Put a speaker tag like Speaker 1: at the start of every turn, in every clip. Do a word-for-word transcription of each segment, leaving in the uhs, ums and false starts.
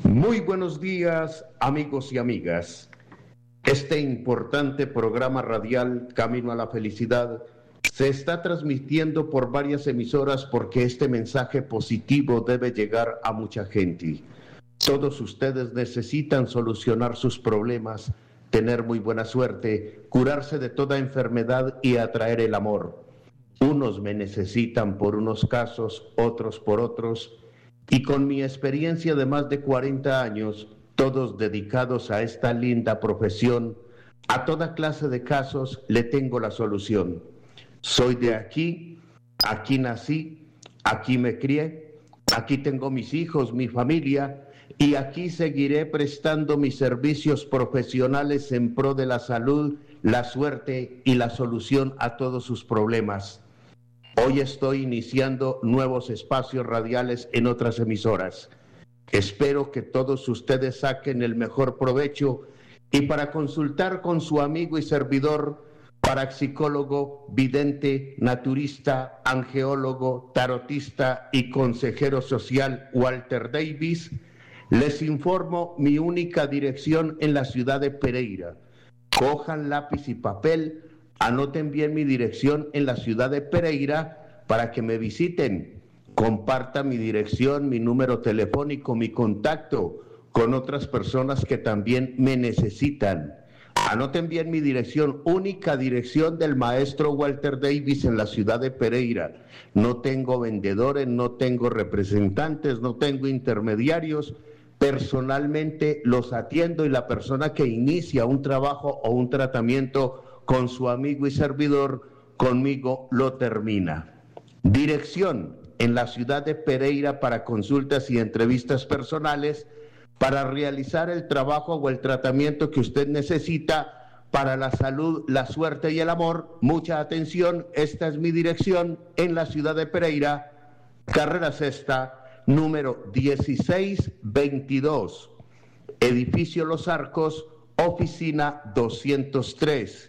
Speaker 1: Muy buenos días, amigos y amigas. Este importante programa radial Camino a la Felicidad se está transmitiendo por varias emisoras porque este mensaje positivo debe llegar a mucha gente. Todos ustedes necesitan solucionar sus problemas, tener muy buena suerte, curarse de toda enfermedad y atraer el amor. Unos me necesitan por unos casos, otros por otros, y con mi experiencia de más de cuarenta años, todos dedicados a esta linda profesión, a toda clase de casos le tengo la solución. Soy de aquí, aquí nací, aquí me crié, aquí tengo mis hijos, mi familia, y aquí seguiré prestando mis servicios profesionales en pro de la salud, la suerte y la solución a todos sus problemas. Hoy estoy iniciando nuevos espacios radiales en otras emisoras. Espero que todos ustedes saquen el mejor provecho y para consultar con su amigo y servidor, parapsicólogo, vidente, naturista, angeólogo, tarotista y consejero social Walter Davis, les informo mi única dirección en la ciudad de Pereira. Cojan lápiz y papel, anoten bien mi dirección en la ciudad de Pereira para que me visiten. Compartan mi dirección, mi número telefónico, mi contacto con otras personas que también me necesitan. Anoten bien mi dirección, única dirección del maestro Walter Davis en la ciudad de Pereira. No tengo vendedores, no tengo representantes, no tengo intermediarios. Personalmente los atiendo y la persona que inicia un trabajo o un tratamiento con su amigo y servidor, conmigo lo termina. Dirección en la ciudad de Pereira para consultas y entrevistas personales para realizar el trabajo o el tratamiento que usted necesita para la salud, la suerte y el amor. Mucha atención, esta es mi dirección en la ciudad de Pereira, carrera sexta, número dieciséis veintidós, edificio Los Arcos, oficina doscientos tres.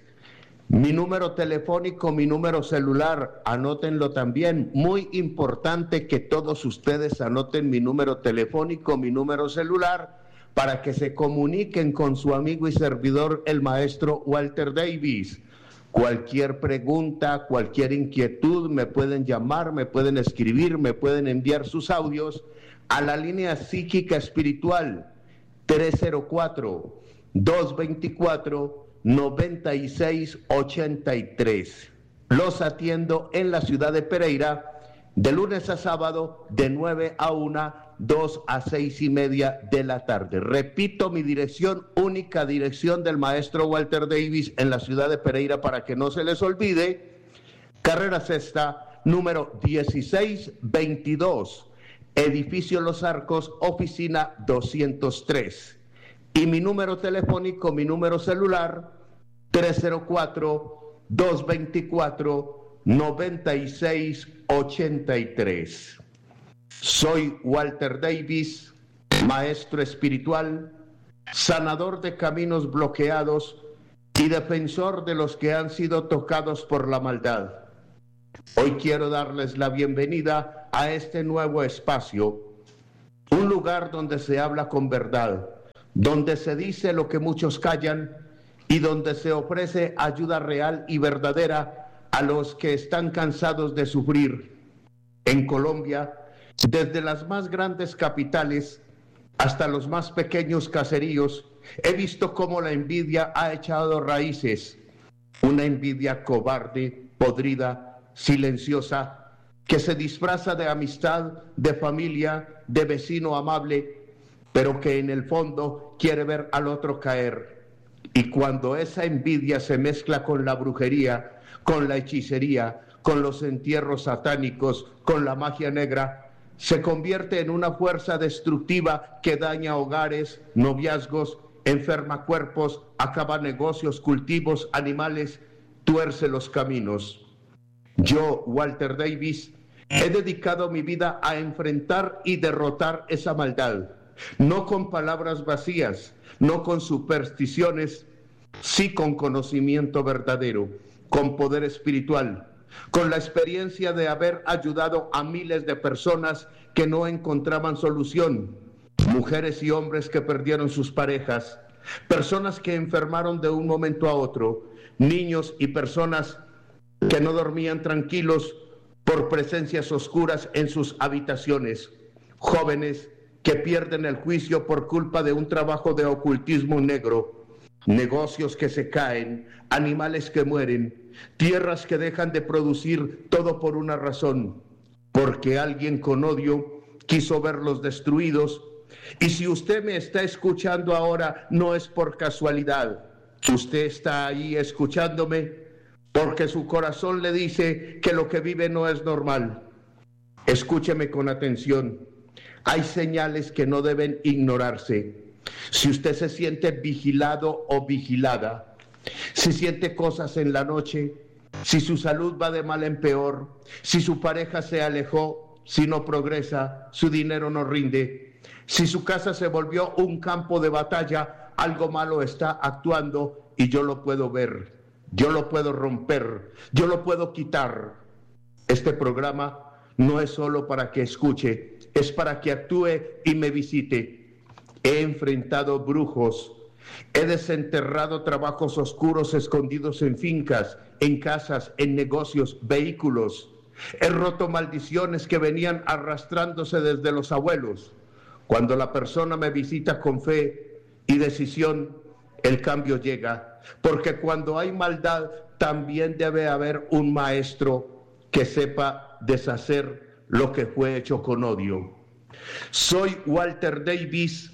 Speaker 1: Mi número telefónico, mi número celular, anótenlo también. Muy importante que todos ustedes anoten mi número telefónico, mi número celular, para que se comuniquen con su amigo y servidor, el maestro Walter Davis. Cualquier pregunta, cualquier inquietud, me pueden llamar, me pueden escribir, me pueden enviar sus audios a la línea psíquica espiritual tres cero cuatro, dos dos cuatro, noventa y seis ochenta y tres. Los atiendo en la ciudad de Pereira de lunes a sábado de nueve a una, dos a seis y media de la tarde. Repito mi dirección, única dirección del maestro Walter Davis en la ciudad de Pereira para que no se les olvide. Carrera sexta, número dieciséis veintidós, edificio Los Arcos, oficina doscientos tres. Y mi número telefónico, mi número celular, tres cero cuatro, dos dos cuatro, noventa y seis ochenta y tres. Soy Walter Davis, maestro espiritual, sanador de caminos bloqueados y defensor de los que han sido tocados por la maldad. Hoy quiero darles la bienvenida a este nuevo espacio, un lugar donde se habla con verdad, donde se dice lo que muchos callan y donde se ofrece ayuda real y verdadera a los que están cansados de sufrir. En Colombia, desde las más grandes capitales hasta los más pequeños caseríos, he visto cómo la envidia ha echado raíces, una envidia cobarde, podrida, silenciosa, que se disfraza de amistad, de familia, de vecino amable, pero que en el fondo quiere ver al otro caer. Y cuando esa envidia se mezcla con la brujería, con la hechicería, con los entierros satánicos, con la magia negra, se convierte en una fuerza destructiva que daña hogares, noviazgos, enferma cuerpos, acaba negocios, cultivos, animales, tuerce los caminos. Yo, Walter Davis, he dedicado mi vida a enfrentar y derrotar esa maldad. No con palabras vacías, no con supersticiones, sí con conocimiento verdadero, con poder espiritual, con la experiencia de haber ayudado a miles de personas que no encontraban solución, mujeres y hombres que perdieron sus parejas, personas que enfermaron de un momento a otro, niños y personas que no dormían tranquilos por presencias oscuras en sus habitaciones, jóvenes que pierden el juicio por culpa de un trabajo de ocultismo negro, negocios que se caen, animales que mueren, tierras que dejan de producir, todo por una razón, porque alguien con odio quiso verlos destruidos. Y si usted me está escuchando ahora, no es por casualidad. Usted está ahí escuchándome porque su corazón le dice que lo que vive no es normal. Escúcheme con atención. Hay señales que no deben ignorarse. Si usted se siente vigilado o vigilada, si siente cosas en la noche, si su salud va de mal en peor, si su pareja se alejó, si no progresa, su dinero no rinde, si su casa se volvió un campo de batalla, algo malo está actuando y yo lo puedo ver, yo lo puedo romper, yo lo puedo quitar. Este programa no es solo para que escuche, es para que actúe y me visite. He enfrentado brujos, he desenterrado trabajos oscuros escondidos en fincas, en casas, en negocios, vehículos. He roto maldiciones que venían arrastrándose desde los abuelos. Cuando la persona me visita con fe y decisión, el cambio llega. Porque cuando hay maldad, también debe haber un maestro que sepa deshacer lo que fue hecho con odio. Soy Walter Davis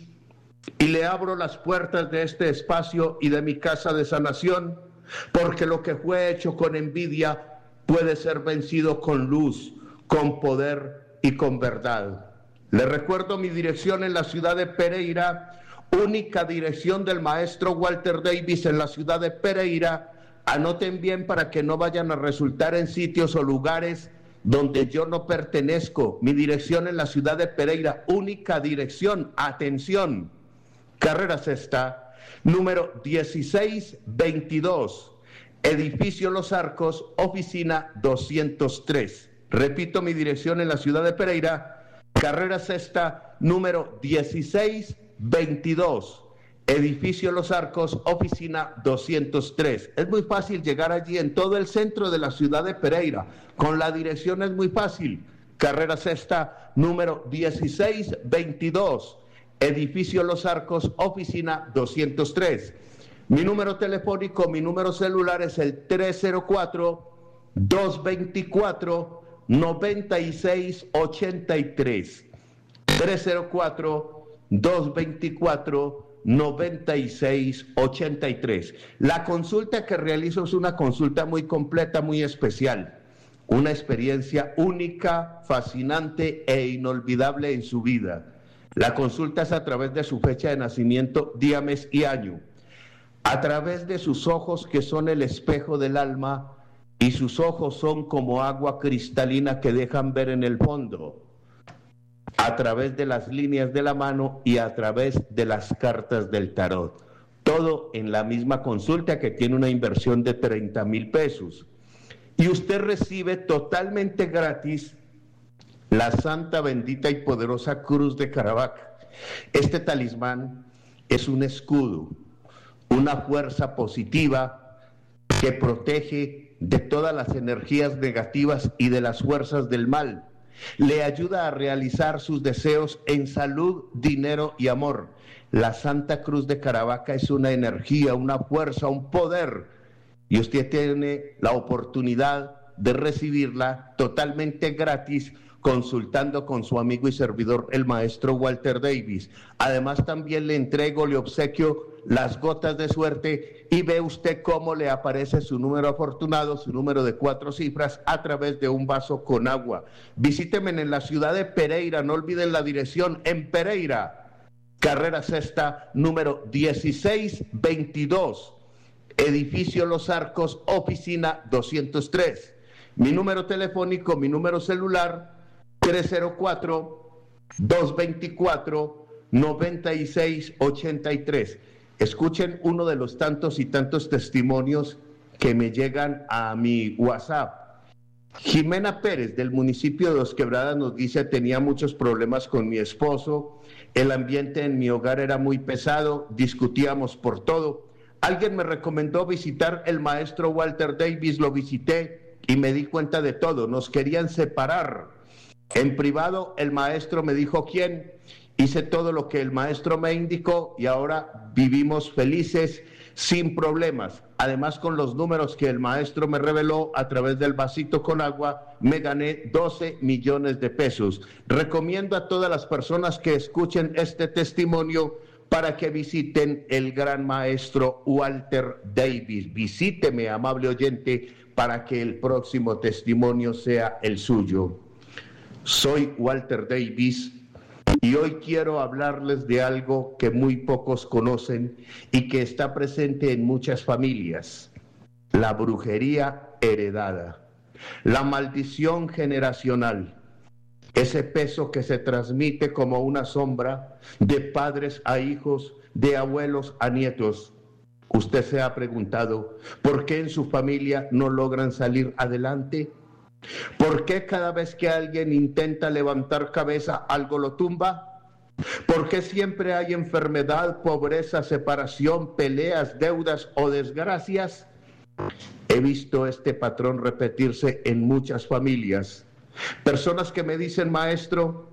Speaker 1: y le abro las puertas de este espacio y de mi casa de sanación, porque lo que fue hecho con envidia puede ser vencido con luz, con poder y con verdad. Le recuerdo mi dirección en la ciudad de Pereira, única dirección del maestro Walter Davis en la ciudad de Pereira. Anoten bien para que no vayan a resultar en sitios o lugares donde yo no pertenezco. Mi dirección en la ciudad de Pereira, única dirección, atención, carrera sexta, número dieciséis veintidós, edificio Los Arcos, oficina doscientos tres. Repito mi dirección en la ciudad de Pereira, carrera sexta, número dieciséis veintidós, edificio Los Arcos, oficina doscientos tres. Es muy fácil llegar allí en todo el centro de la ciudad de Pereira. Con la dirección es muy fácil. Carrera sexta, número dieciséis veintidós, edificio Los Arcos, oficina doscientos tres. Mi número telefónico, mi número celular es el tres cero cuatro, dos dos cuatro, nueve seis ocho tres. tres cero cuatro, dos dos cuatro, nueve seis ocho tres. La consulta que realizo es una consulta muy completa, muy especial. Una experiencia única, fascinante e inolvidable en su vida. La consulta es a través de su fecha de nacimiento, día, mes y año. A través de sus ojos, que son el espejo del alma, y sus ojos son como agua cristalina que dejan ver en el fondo. A través de las líneas de la mano y a través de las cartas del tarot. Todo en la misma consulta, que tiene una inversión de treinta mil pesos. Y usted recibe totalmente gratis la santa, bendita y poderosa cruz de Caravaca. Este talismán es un escudo, una fuerza positiva que protege de todas las energías negativas y de las fuerzas del mal. Le ayuda a realizar sus deseos en salud, dinero y amor. La Santa Cruz de Caravaca es una energía, una fuerza, un poder, y usted tiene la oportunidad de recibirla totalmente gratis, consultando con su amigo y servidor, el maestro Walter Davis. Además, también le entrego, le obsequio las gotas de suerte, y ve usted cómo le aparece su número afortunado, su número de cuatro cifras, a través de un vaso con agua. Visíteme en la ciudad de Pereira, no olviden la dirección, en Pereira, carrera sexta, número dieciséis veintidós, edificio Los Arcos, oficina doscientos tres. Mi número telefónico, mi número celular, tres cero cuatro, dos dos cuatro, nueve seis ocho tres. Escuchen uno de los tantos y tantos testimonios que me llegan a mi WhatsApp. Jimena Pérez, del municipio de Dos Quebradas, nos dice: tenía muchos problemas con mi esposo, el ambiente en mi hogar era muy pesado, discutíamos por todo. Alguien me recomendó visitar el maestro Walter Davis, lo visité y me di cuenta de todo, nos querían separar. En privado el maestro me dijo quién, hice todo lo que el maestro me indicó y ahora vivimos felices, sin problemas. Además, con los números que el maestro me reveló a través del vasito con agua, me gané doce millones de pesos. Recomiendo a todas las personas que escuchen este testimonio para que visiten el gran maestro Walter Davis. Visíteme, amable oyente, para que el próximo testimonio sea el suyo. Soy Walter Davis y hoy quiero hablarles de algo que muy pocos conocen y que está presente en muchas familias: la brujería heredada, la maldición generacional, ese peso que se transmite como una sombra de padres a hijos, de abuelos a nietos. ¿Usted se ha preguntado por qué en su familia no logran salir adelante? ¿Por qué cada vez que alguien intenta levantar cabeza algo lo tumba? ¿Por qué siempre hay enfermedad, pobreza, separación, peleas, deudas o desgracias? He visto este patrón repetirse en muchas familias. Personas que me dicen: maestro,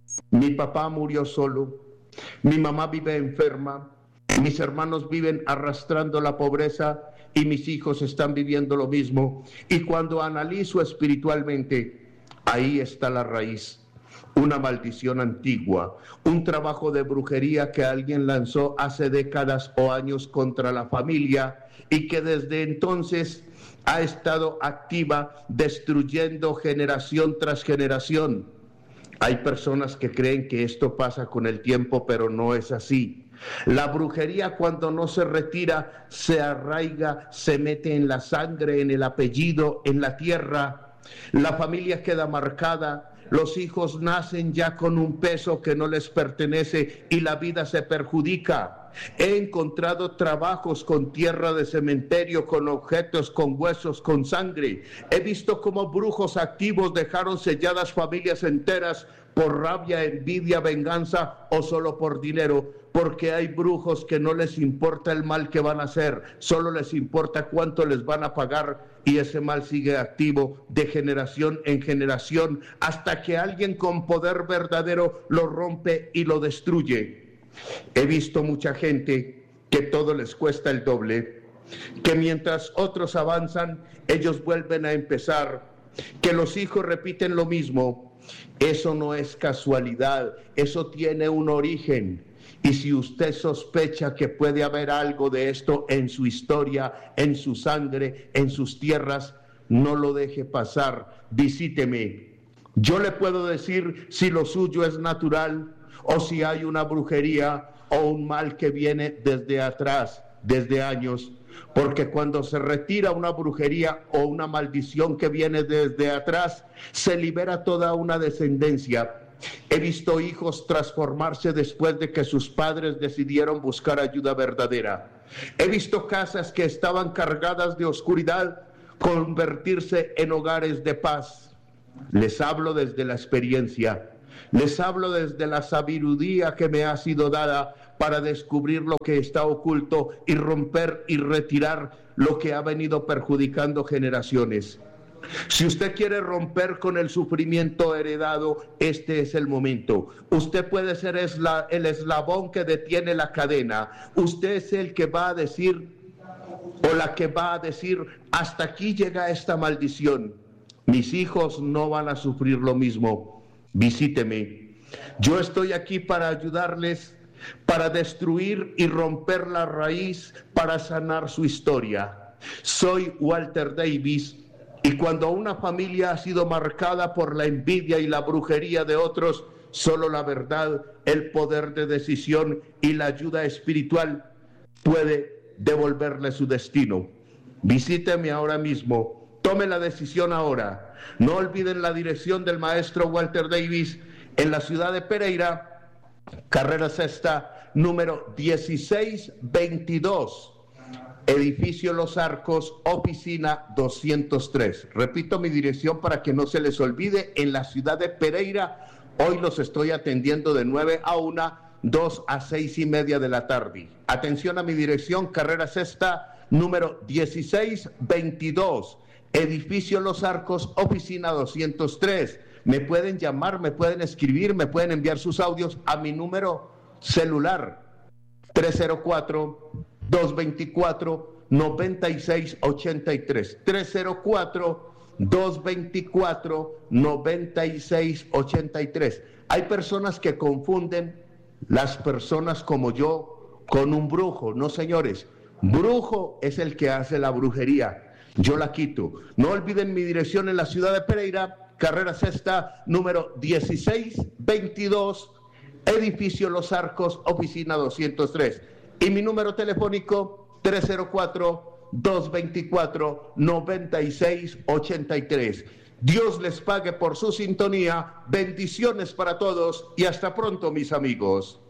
Speaker 1: mi papá murió solo, mi mamá vive enferma, mis hermanos viven arrastrando la pobreza y mis hijos están viviendo lo mismo. Y cuando analizo espiritualmente, ahí está la raíz: una maldición antigua, un trabajo de brujería que alguien lanzó hace décadas o años contra la familia y que desde entonces ha estado activa, destruyendo generación tras generación. Hay personas que creen que esto pasa con el tiempo, pero no es así. La brujería, cuando no se retira, se arraiga, se mete en la sangre, en el apellido, en la tierra. La familia queda marcada, los hijos nacen ya con un peso que no les pertenece y la vida se perjudica. He encontrado trabajos con tierra de cementerio, con objetos, con huesos, con sangre. He visto cómo brujos activos dejaron selladas familias enteras por rabia, envidia, venganza o solo por dinero, porque hay brujos que no les importa el mal que van a hacer, solo les importa cuánto les van a pagar, y ese mal sigue activo de generación en generación hasta que alguien con poder verdadero lo rompe y lo destruye. He visto mucha gente que todo les cuesta el doble, que mientras otros avanzan, ellos vuelven a empezar, que los hijos repiten lo mismo. Eso no es casualidad, eso tiene un origen. Y si usted sospecha que puede haber algo de esto en su historia, en su sangre, en sus tierras, no lo deje pasar, visíteme. Yo le puedo decir si lo suyo es natural o si hay una brujería o un mal que viene desde atrás, desde años. Porque cuando se retira una brujería o una maldición que viene desde atrás, se libera toda una descendencia. He visto hijos transformarse después de que sus padres decidieron buscar ayuda verdadera. He visto casas que estaban cargadas de oscuridad convertirse en hogares de paz. Les hablo desde la experiencia, les hablo desde la sabiduría que me ha sido dada para descubrir lo que está oculto y romper y retirar lo que ha venido perjudicando generaciones. Si usted quiere romper con el sufrimiento heredado, este es el momento. Usted puede ser esla, el eslabón que detiene la cadena. Usted es el que va a decir, o la que va a decir: hasta aquí llega esta maldición. Mis hijos no van a sufrir lo mismo. Visíteme. Yo estoy aquí para ayudarles, para destruir y romper la raíz, para sanar su historia. Soy Walter Davis. Y cuando una familia ha sido marcada por la envidia y la brujería de otros, solo la verdad, el poder de decisión y la ayuda espiritual puede devolverle su destino. Visíteme ahora mismo, tome la decisión ahora. No olviden la dirección del maestro Walter Davis en la ciudad de Pereira, carrera sexta, número dieciséis veintidós. Edificio Los Arcos, oficina doscientos tres. Repito mi dirección para que no se les olvide, en la ciudad de Pereira. Hoy los estoy atendiendo de nueve a una, dos a seis y media de la tarde. Atención a mi dirección, carrera sexta, número dieciséis veintidós. Edificio Los Arcos, oficina doscientos tres. Me pueden llamar, me pueden escribir, me pueden enviar sus audios a mi número celular tres cero cuatro, dos dos cuatro, nueve seis ocho tres. tres cero cuatro, dos dos cuatro, nueve seis ocho tres. Hay personas que confunden las personas como yo con un brujo. No, señores, brujo es el que hace la brujería. Yo la quito. No olviden mi dirección en la ciudad de Pereira, carrera sexta, número dieciséis veintidós, edificio Los Arcos, oficina doscientos tres. Y mi número telefónico tres cero cuatro, dos dos cuatro, nueve seis ocho tres. Dios les pague por su sintonía. Bendiciones para todos y hasta pronto, mis amigos.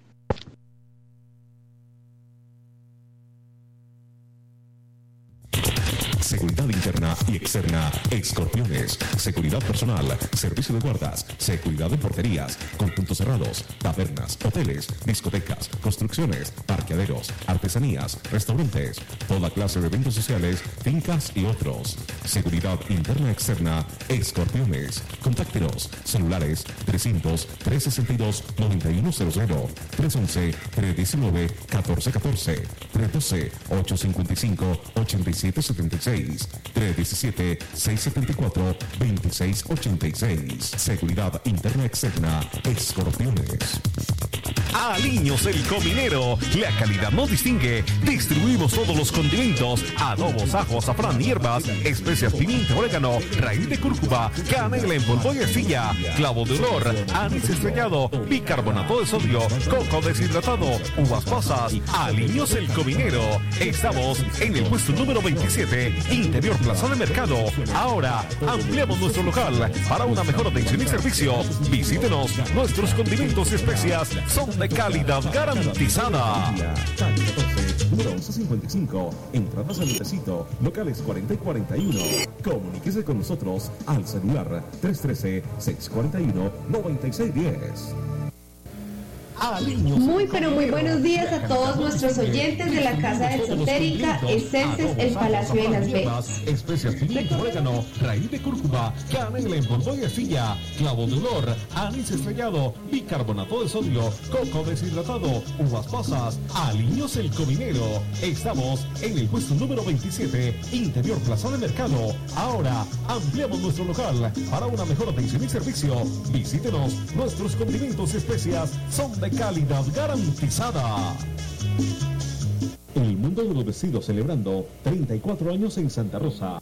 Speaker 2: Seguridad interna y externa, Escorpiones, seguridad personal, servicio de guardas, seguridad en porterías, conjuntos cerrados, tabernas, hoteles, discotecas, construcciones, parqueaderos, artesanías, restaurantes, toda clase de eventos sociales, fincas y otros. Seguridad interna y externa, Escorpiones. Contáctenos, celulares trescientos, trescientos sesenta y dos, noventa y uno cero cero, trescientos once, trescientos diecinueve, catorce catorce, trescientos doce, ochocientos cincuenta y cinco, ochenta y siete setenta y seis, trescientos diecisiete, seiscientos setenta y cuatro, veintiséis ochenta y seis. Seguridad interna externa, Escorpiones.
Speaker 3: Aliños el Cominero, la calidad nos distingue. Distribuimos todos los condimentos, adobos, ajo, azafrán, hierbas, especias, pimienta, orégano, raíz de cúrcuma, canela en polvo y arcilla, clavo de olor, anís estrellado, bicarbonato de sodio, coco deshidratado, uvas pasas. Aliños el Cominero. Estamos en el puesto número veintisiete, Interior Plaza de Mercado. Ahora ampliamos nuestro local para una mejor atención y servicio. Visítenos, nuestros condimentos y especias son de calidad garantizada.
Speaker 2: Calle catorce, número once cincuenta y cinco, entradas al Lutecito, locales cuarenta y cuarenta y uno. Comuníquese con nosotros al celular tres uno tres, seis cuatro uno, nueve seis uno cero.
Speaker 4: Muy pero muy buenos días a todos nuestros oyentes de la Casa Exotérica Esencias, el Palacio de Las Vegas.
Speaker 3: Especias, pimienta, orégano, raíz de cúrcuma, canela en polvo y arcilla, clavo de olor, anís estrellado, bicarbonato de sodio, coco deshidratado, uvas pasas. Aliños el Cominero. Estamos en el puesto número veintisiete, Interior Plaza de Mercado. Ahora ampliamos nuestro local para una mejor atención y servicio. Visítenos, nuestros condimentos y especias son de calidad garantizada.
Speaker 2: El mundo de los vestidos celebrando treinta y cuatro años en Santa Rosa.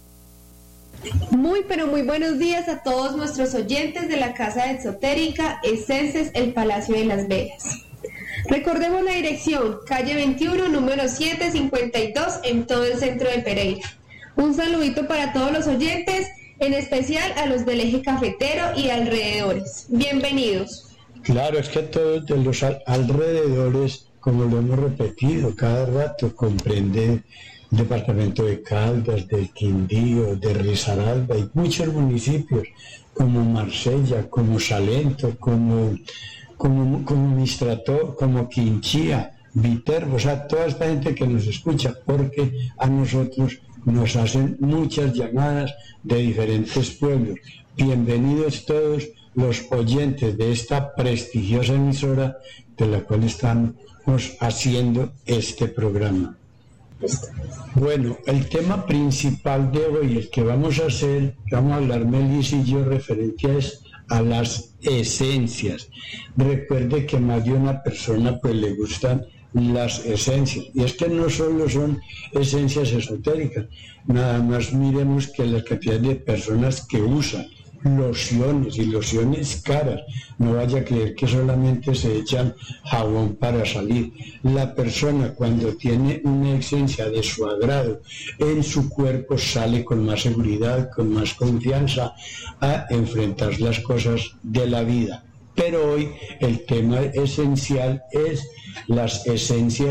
Speaker 4: Muy pero muy buenos días a todos nuestros oyentes de la Casa Exotérica Esencias, el Palacio de Las Vegas. Recordemos la dirección, calle veintiuno, número setecientos cincuenta y dos, en todo el centro de Pereira. Un saludito para todos los oyentes, en especial a los del eje cafetero y alrededores. Bienvenidos.
Speaker 5: Claro, es que todos de los alrededores, como lo hemos repetido cada rato, comprende el departamento de Caldas, del Quindío, de Risaralda y muchos municipios como Marsella, como Salento, como, como, como Mistrator, como Quinchía, Viterbo, o sea, toda esta gente que nos escucha, porque a nosotros nos hacen muchas llamadas de diferentes pueblos. Bienvenidos todos los oyentes de esta prestigiosa emisora de la cual estamos haciendo este programa. Bueno, el tema principal de hoy, el que vamos a hacer, que vamos a hablar Melis y yo, referente es a las esencias. Recuerde que más de una persona pues le gustan las esencias, y es que no solo son esencias esotéricas, nada más miremos que la cantidad de personas que usan lociones y lociones caras. No vaya a creer que solamente se echan jabón para salir. La persona, cuando tiene una esencia de su agrado en su cuerpo, sale con más seguridad, con más confianza a enfrentar las cosas de la vida. Pero hoy el tema esencial es las esencias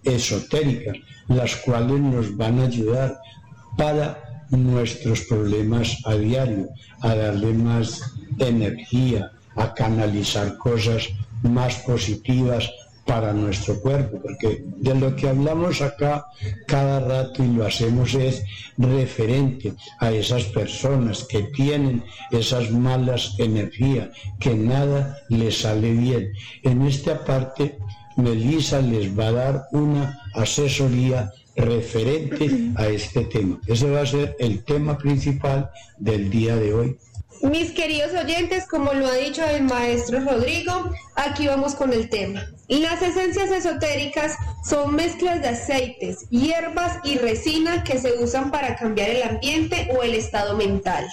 Speaker 5: esotéricas, las cuales nos van a ayudar para nuestros problemas a diario, a darle más energía, a canalizar cosas más positivas para nuestro cuerpo, porque de lo que hablamos acá cada rato y lo hacemos es referente a esas personas que tienen esas malas energías, que nada les sale bien. En esta parte, Melissa les va a dar una asesoría referente a este tema. Ese va a ser el tema principal del día de hoy.
Speaker 4: Mis queridos oyentes, como lo ha dicho el maestro Rodrigo, aquí vamos con el tema. Las esencias esotéricas son mezclas de aceites, hierbas y resina que se usan para cambiar el ambiente o el estado mental.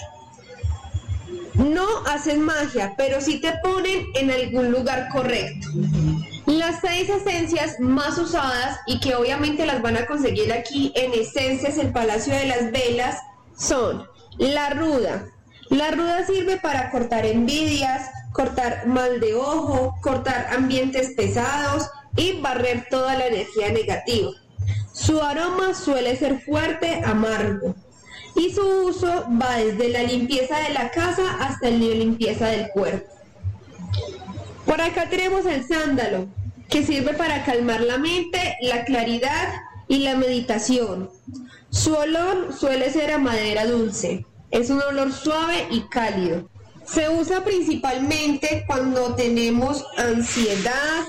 Speaker 4: No hacen magia, pero sí te ponen en algún lugar correcto. Las seis esencias más usadas y que obviamente las van a conseguir aquí en Esencias, el Palacio de las Velas, son la ruda. La ruda sirve para cortar envidias, cortar mal de ojo, cortar ambientes pesados y barrer toda la energía negativa. Su aroma suele ser fuerte, amargo, y su uso va desde la limpieza de la casa hasta la limpieza del cuerpo. Por acá tenemos el sándalo, que sirve para calmar la mente, la claridad y la meditación. Su olor suele ser a madera dulce. Es un olor suave y cálido. Se usa principalmente cuando tenemos ansiedad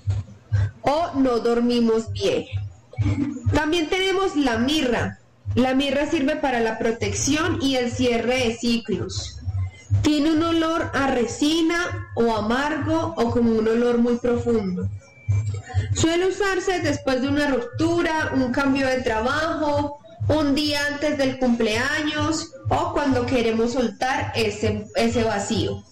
Speaker 4: o no dormimos bien. También tenemos la mirra. La mirra sirve para la protección y el cierre de ciclos. Tiene un olor a resina o amargo o como un olor muy profundo. Suele usarse después de una ruptura, un cambio de trabajo, un día antes del cumpleaños o cuando queremos soltar ese, ese vacío.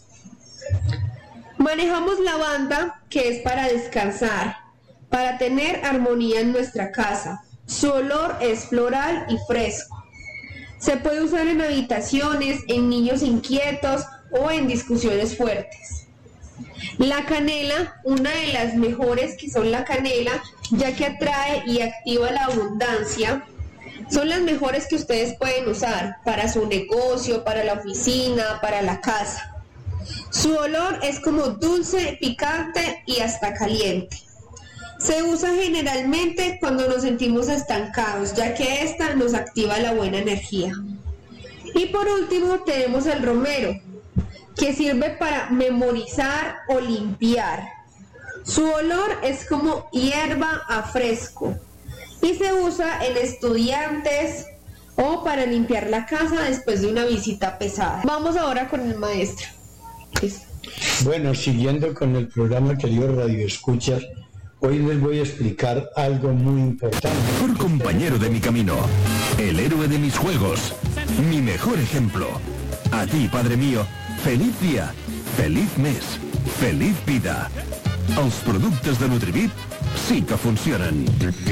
Speaker 4: Manejamos lavanda, que es para descansar, para tener armonía en nuestra casa. Su olor es floral y fresco. Se puede usar en habitaciones, en niños inquietos o en discusiones fuertes. La canela, una de las mejores que son la canela, ya que atrae y activa la abundancia. Son las mejores que ustedes pueden usar para su negocio, para la oficina, para la casa. Su olor es como dulce, picante y hasta caliente. Se usa generalmente cuando nos sentimos estancados, ya que esta nos activa la buena energía. Y por último tenemos el romero, que sirve para memorizar o limpiar. Su olor es como hierba a fresco. Y se usa en estudiantes o para limpiar la casa después de una visita pesada. Vamos ahora con el maestro.
Speaker 5: Bueno, siguiendo con el programa, queridos radioescuchas, hoy les voy a explicar algo muy importante.
Speaker 3: Mejor compañero de mi camino, el héroe de mis juegos, mi mejor ejemplo. A ti, Padre mío, feliz día, feliz mes, feliz vida. Els productes de Nutribit sí que funcionen.